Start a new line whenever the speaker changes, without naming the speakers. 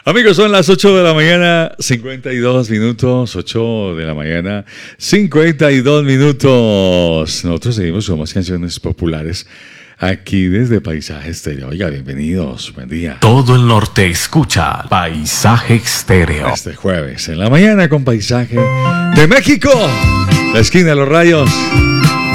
Amigos, son las 8 de la mañana, 52 minutos. 8 de la mañana, 52 minutos. Nosotros seguimos con más canciones populares aquí desde Paisaje Estéreo. Oiga, bienvenidos, buen día.
Todo el norte escucha Paisaje Estéreo.
Este jueves en la mañana con Paisaje de México, la esquina de los rayos.